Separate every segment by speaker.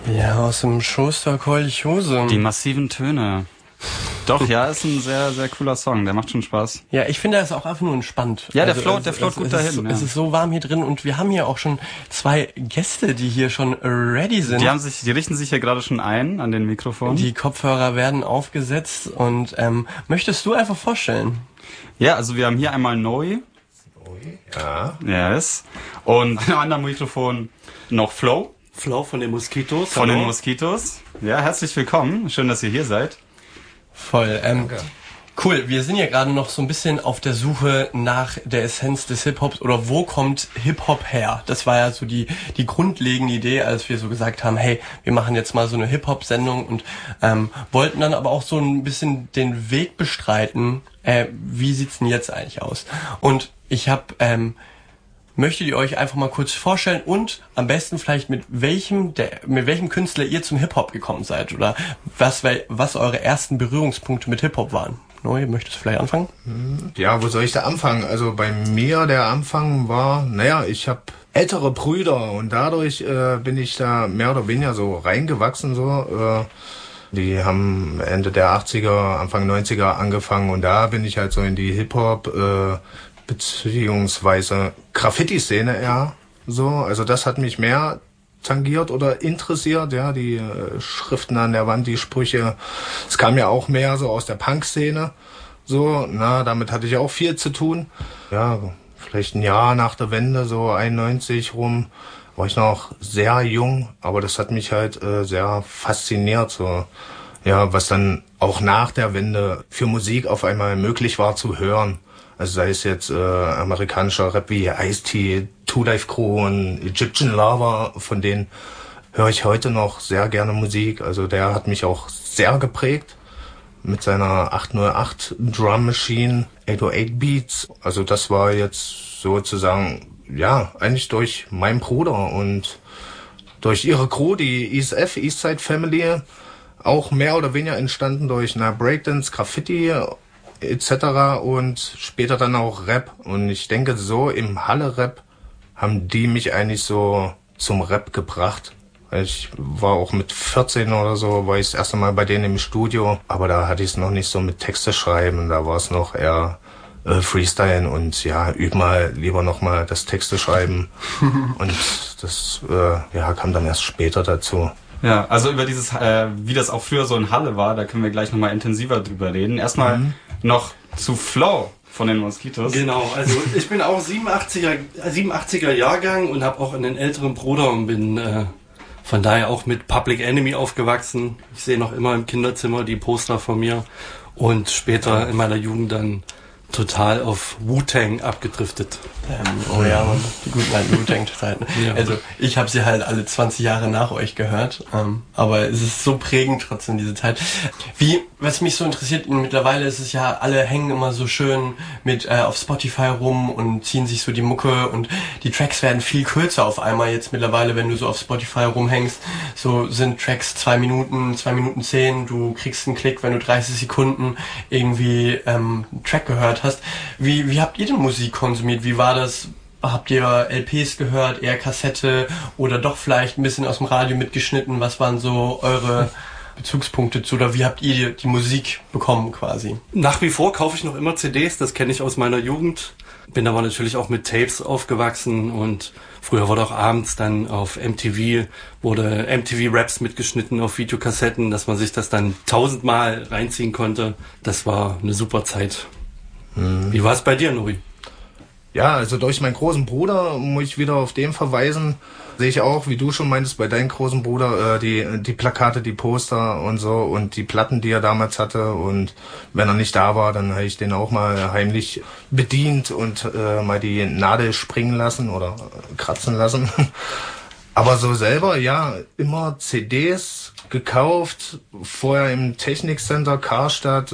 Speaker 1: Ja, aus dem Schoß der Kolchose.
Speaker 2: Die massiven Töne. Doch, ja, ist ein sehr, sehr cooler Song. Der macht schon Spaß.
Speaker 1: Ja, ich finde, er ist auch einfach nur entspannt.
Speaker 2: Ja, der float gut dahin.
Speaker 1: Es ist so warm hier drin und wir haben hier auch schon 2 Gäste, die hier schon ready sind.
Speaker 2: Die richten sich hier gerade schon ein an den Mikrofonen.
Speaker 1: Die Kopfhörer werden aufgesetzt und möchtest du einfach vorstellen?
Speaker 2: Ja, also wir haben hier einmal Noi.
Speaker 3: Ja.
Speaker 2: Yes. Und an einem anderen Mikrofon noch Flo.
Speaker 4: Flo von den Moskitos.
Speaker 2: Von den Moskitos. Ja, herzlich willkommen. Schön, dass ihr hier seid.
Speaker 1: Voll. Cool, wir sind ja gerade noch so ein bisschen auf der Suche nach der Essenz des Hip-Hops oder wo kommt Hip-Hop her? Das war ja so die grundlegende Idee, als wir so gesagt haben, hey, wir machen jetzt mal so eine Hip-Hop-Sendung und wollten dann aber auch so ein bisschen den Weg bestreiten, wie sieht's denn jetzt eigentlich aus? Und ich möchtet ihr euch einfach mal kurz vorstellen und am besten vielleicht mit welchem Künstler ihr zum Hip-Hop gekommen seid oder was eure ersten Berührungspunkte mit Hip-Hop waren. Neu, möchtest du vielleicht anfangen?
Speaker 3: Ja, wo soll ich da anfangen? Also bei mir der Anfang war, ich habe ältere Brüder und dadurch bin ich da mehr oder weniger so reingewachsen so. Die haben Ende der 80er, Anfang 90er angefangen und da bin ich halt so in die Hip-Hop beziehungsweise Graffiti-Szene eher so. Also das hat mich mehr tangiert oder interessiert, ja, die Schriften an der Wand, die Sprüche. Es kam ja auch mehr so aus der Punk-Szene. So, damit hatte ich auch viel zu tun. Ja, vielleicht ein Jahr nach der Wende, so 91 rum, war ich noch sehr jung, aber das hat mich halt sehr fasziniert, so. Ja, was dann auch nach der Wende für Musik auf einmal möglich war zu hören. Also sei es jetzt amerikanischer Rap wie Ice-T, Two Live Crew und Egyptian Lover, von denen höre ich heute noch sehr gerne Musik. Also der hat mich auch sehr geprägt mit seiner 808 Drum Machine, 808 Beats. Also das war jetzt sozusagen, ja, eigentlich durch meinen Bruder und durch ihre Crew, die ESF, Eastside Family, auch mehr oder weniger entstanden durch Breakdance, Graffiti etc. und später dann auch Rap. Und ich denke, so im Halle-Rap haben die mich eigentlich so zum Rap gebracht. Ich war auch mit 14 oder so, war ich das erste Mal bei denen im Studio. Aber da hatte ich es noch nicht so mit Texte schreiben. Da war es noch eher Freestylen und ja, üb mal lieber nochmal das Texte schreiben. Und das kam dann erst später dazu.
Speaker 2: Ja, also über dieses, wie das auch früher so in Halle war, da können wir gleich nochmal intensiver drüber reden. Erstmal noch zu Flo von den Moskitos.
Speaker 4: Genau, also ich bin auch 87er Jahrgang und habe auch einen älteren Bruder und bin von daher auch mit Public Enemy aufgewachsen. Ich sehe noch immer im Kinderzimmer die Poster von mir und später in meiner Jugend dann total auf Wu-Tang abgedriftet.
Speaker 1: Oh ja, Mann, die guten alten Wu-Tang-Zeiten. Ja. Also ich habe sie halt alle 20 Jahre nach euch gehört, aber es ist so prägend trotzdem diese Zeit. Was mich so interessiert, mittlerweile ist es ja, alle hängen immer so schön mit auf Spotify rum und ziehen sich so die Mucke und die Tracks werden viel kürzer auf einmal jetzt mittlerweile, wenn du so auf Spotify rumhängst, so sind Tracks 2 Minuten 10, du kriegst einen Klick, wenn du 30 Sekunden irgendwie einen Track gehört hast. Wie habt ihr denn Musik konsumiert? Wie war das? Habt ihr LPs gehört, eher Kassette oder doch vielleicht ein bisschen aus dem Radio mitgeschnitten? Was waren so eure Bezugspunkte zu oder wie habt ihr die Musik bekommen quasi?
Speaker 4: Nach wie vor kaufe ich noch immer CDs, das kenne ich aus meiner Jugend. Bin aber natürlich auch mit Tapes aufgewachsen und früher wurde auch abends dann auf wurde MTV Raps mitgeschnitten auf Videokassetten, dass man sich das dann 1000-mal reinziehen konnte. Das war eine super Zeit. Wie war es bei dir, Nuri?
Speaker 3: Ja, also durch meinen großen Bruder muss ich wieder auf den verweisen. Sehe ich auch, wie du schon meintest, bei deinem großen Bruder, die Plakate, die Poster und so und die Platten, die er damals hatte. Und wenn er nicht da war, dann habe ich den auch mal heimlich bedient und mal die Nadel springen lassen oder kratzen lassen. Aber so selber, ja, immer CDs gekauft, vorher im Technikcenter Karstadt.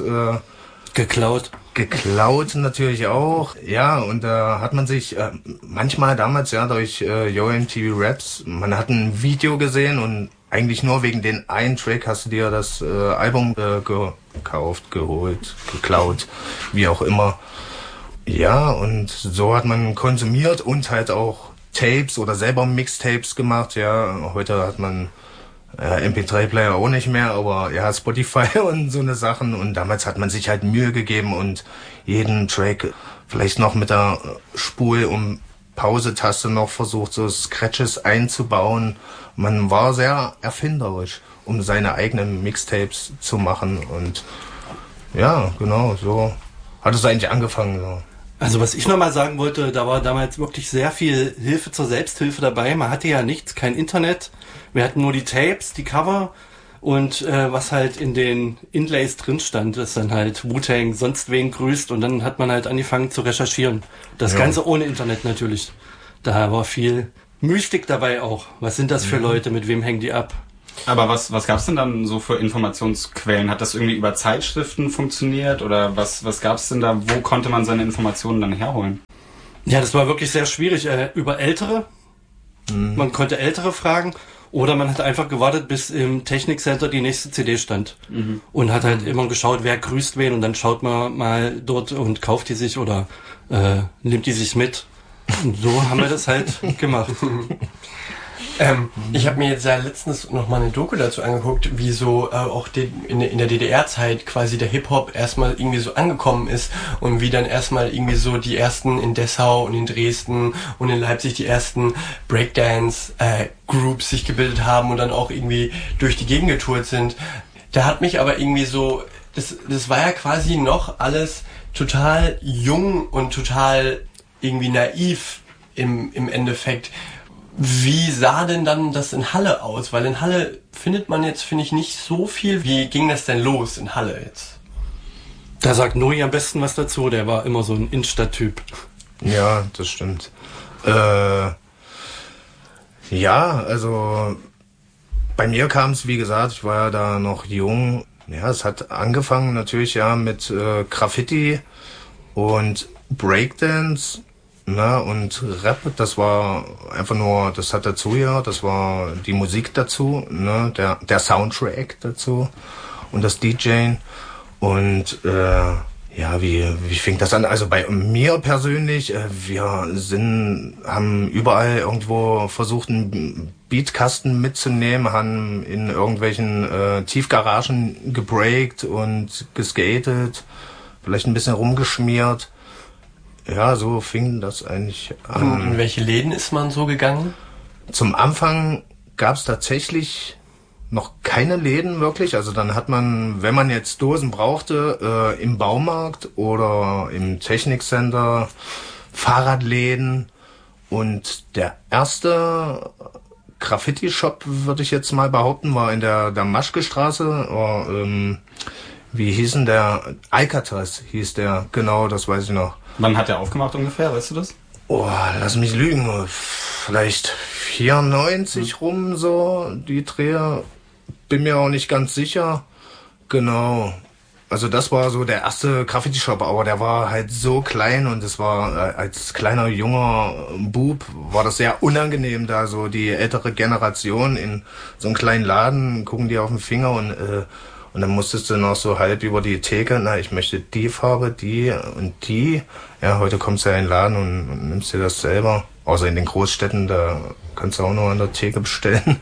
Speaker 3: Geklaut natürlich auch, ja, und da hat man sich manchmal damals ja durch MTV Raps, man hat ein Video gesehen und eigentlich nur wegen den einen Track hast du dir das Album gekauft, geholt, geklaut, wie auch immer. Ja, und so hat man konsumiert und halt auch Tapes oder selber Mixtapes gemacht, ja, heute hat man MP3-Player auch nicht mehr, aber ja, Spotify und so eine Sachen. Und damals hat man sich halt Mühe gegeben und jeden Track vielleicht noch mit der Spul- und Pause-Taste noch versucht, so Scratches einzubauen. Man war sehr erfinderisch, um seine eigenen Mixtapes zu machen. Und ja, genau, so hat es eigentlich angefangen. So.
Speaker 4: Also was ich nochmal sagen wollte, da war damals wirklich sehr viel Hilfe zur Selbsthilfe dabei. Man hatte ja nichts, kein Internet. Wir hatten nur die Tapes, die Cover und was halt in den Inlays drin stand, ist dann halt Wu-Tang sonst wen grüßt und dann hat man halt angefangen zu recherchieren. Das Ganze ohne Internet natürlich. Da war viel Mystik dabei auch. Was sind das für Leute, mit wem hängen die ab?
Speaker 2: Aber was gab's denn dann so für Informationsquellen? Hat das irgendwie über Zeitschriften funktioniert oder was gab's denn da? Wo konnte man seine Informationen dann herholen?
Speaker 4: Ja, das war wirklich sehr schwierig. Über Ältere. Man konnte Ältere fragen oder man hat einfach gewartet, bis im Technikcenter die nächste CD stand. Und hat halt immer geschaut, wer grüßt wen und dann schaut man mal dort und kauft die sich oder nimmt die sich mit. Und so haben wir das halt gemacht.
Speaker 1: Ich habe mir jetzt ja letztens noch mal eine Doku dazu angeguckt, wie so auch in der DDR-Zeit quasi der Hip-Hop erstmal irgendwie so angekommen ist und wie dann erstmal irgendwie so die ersten in Dessau und in Dresden und in Leipzig die ersten Breakdance-Groups sich gebildet haben und dann auch irgendwie durch die Gegend getourt sind. Da hat mich aber irgendwie so, das war ja quasi noch alles total jung und total irgendwie naiv im Endeffekt. Wie sah denn dann das in Halle aus? Weil in Halle findet man jetzt, finde ich, nicht so viel. Wie ging das denn los in Halle jetzt?
Speaker 4: Da sagt Nuri am besten was dazu. Der war immer so ein Innenstadttyp.
Speaker 3: Ja, das stimmt. Ja, also bei mir kam es, wie gesagt, ich war ja da noch jung. Ja, es hat angefangen natürlich ja mit Graffiti und Breakdance. Na, und Rap, das war einfach nur, das hat dazu gehört, das war die Musik dazu, ne, der Soundtrack dazu und das DJing. Und ja, wie fing das an? Also bei mir persönlich, wir haben überall irgendwo versucht, einen Beatkasten mitzunehmen, haben in irgendwelchen Tiefgaragen gebreakt und geskatet, vielleicht ein bisschen rumgeschmiert. Ja, so fing das eigentlich an.
Speaker 1: Und in welche Läden ist man so gegangen?
Speaker 3: Zum Anfang gab es tatsächlich noch keine Läden wirklich. Also dann hat man, wenn man jetzt Dosen brauchte, im Baumarkt oder im Technikcenter Fahrradläden. Und der erste Graffiti-Shop, würde ich jetzt mal behaupten, war in der Damaschke-Straße. Wie hieß denn der? Alcatraz hieß der, genau, das weiß ich noch.
Speaker 2: Wann hat der aufgemacht ungefähr, weißt du das?
Speaker 3: Oh, lass mich lügen, vielleicht 94 rum so, die Dreher, bin mir auch nicht ganz sicher. Genau, also das war so der erste Graffiti-Shop, aber der war halt so klein und es war als kleiner junger Bub war das sehr unangenehm, da so die ältere Generation in so einem kleinen Laden gucken die auf den Finger und dann musstest du noch so halb über die Theke, na, ich möchte die Farbe, die und die. Ja, heute kommst du ja in den Laden und nimmst dir das selber. Außer in den Großstädten, da kannst du auch noch an der Theke bestellen.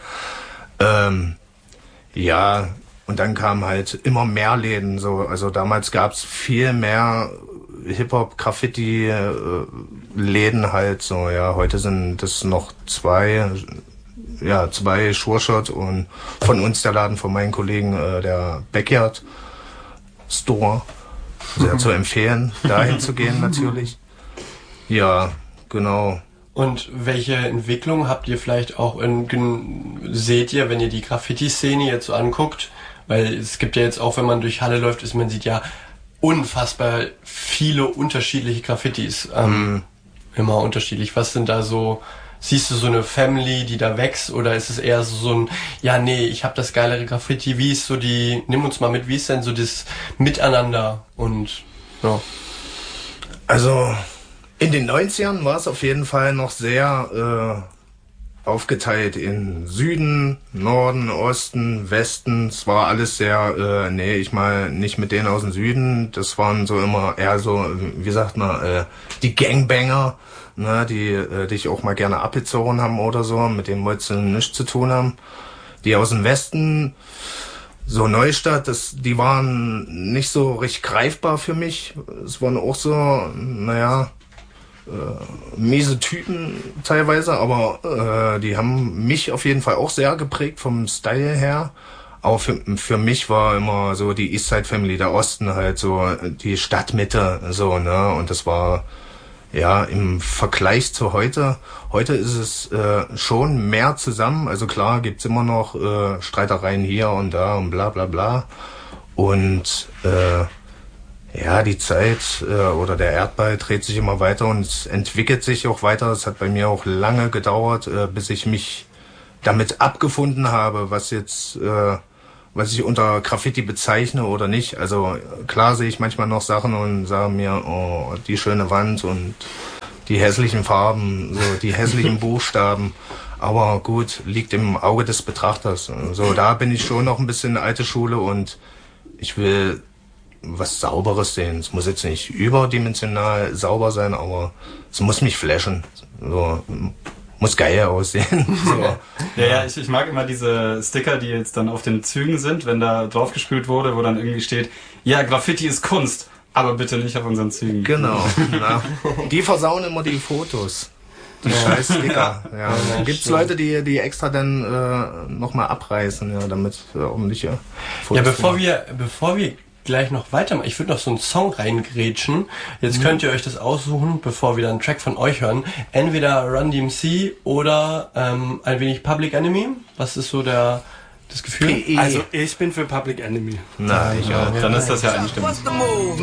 Speaker 3: Ja, und dann kamen halt immer mehr Läden. So, also damals gab's viel mehr Hip-Hop, Graffiti-Läden halt. So, ja, heute sind das noch zwei Sure-Shot und von uns der Laden von meinen Kollegen, der Backyard Store. Sehr zu empfehlen, dahin zu gehen natürlich. Ja, genau.
Speaker 1: Und welche Entwicklung habt ihr vielleicht auch seht ihr, wenn ihr die Graffiti-Szene jetzt so anguckt? Weil es gibt ja jetzt auch, wenn man durch Halle läuft, man sieht ja unfassbar viele unterschiedliche Graffitis. Immer unterschiedlich. Was sind da so... Siehst du so eine Family, die da wächst, oder ist es eher so ein, ja, nee, ich habe das geilere Graffiti, wie ist so nimm uns mal mit, wie ist denn so das Miteinander und, ja.
Speaker 3: Also, in den 90ern war es auf jeden Fall noch sehr aufgeteilt in Süden, Norden, Osten, Westen. Es war alles sehr, nee, ich mal nicht mit denen aus dem Süden, das waren so immer eher so, wie sagt man, die Gangbanger. Ne, die dich auch mal gerne abgezogen haben oder so, mit denen wolltest du nichts zu tun haben. Die aus dem Westen, so Neustadt, die waren nicht so richtig greifbar für mich. Es waren auch so, miese Typen teilweise, aber die haben mich auf jeden Fall auch sehr geprägt vom Style her. Aber für mich war immer so die Eastside Family, der Osten halt so die Stadtmitte, so, ne? Und das war, ja, im Vergleich zu heute ist es schon mehr zusammen. Also klar gibt's immer noch Streitereien hier und da und bla bla bla. Und ja, die Zeit oder der Erdball dreht sich immer weiter und es entwickelt sich auch weiter. Es hat bei mir auch lange gedauert, bis ich mich damit abgefunden habe, was ich unter Graffiti bezeichne oder nicht. Also klar sehe ich manchmal noch Sachen und sage mir, oh, die schöne Wand und die hässlichen Farben, so die hässlichen Buchstaben. Aber gut, liegt im Auge des Betrachters. So, da bin ich schon noch ein bisschen alte Schule und ich will was Sauberes sehen. Es muss jetzt nicht überdimensional sauber sein, aber es muss mich flashen. So, muss geil aussehen. So.
Speaker 2: Ja, ich mag immer diese Sticker, die jetzt dann auf den Zügen sind, wenn da draufgespült wurde, wo dann irgendwie steht, ja, Graffiti ist Kunst, aber bitte nicht auf unseren Zügen.
Speaker 3: Genau. Na, die versauen immer die Fotos. Die scheiß Sticker. Ja. Gibt's Leute, die extra dann nochmal abreißen, ja, damit ordentliche Fotos.
Speaker 1: Ja, bevor wir gleich noch weitermachen. Ich würde noch so einen Song reingrätschen. Jetzt könnt ihr euch das aussuchen, bevor wir dann einen Track von euch hören. Entweder Run DMC oder ein wenig Public Enemy. Was ist so das Gefühl?
Speaker 4: Also ich bin für Public Enemy.
Speaker 3: Na, ich auch.
Speaker 2: Dann ist das ja einstimmig.
Speaker 5: What's the move,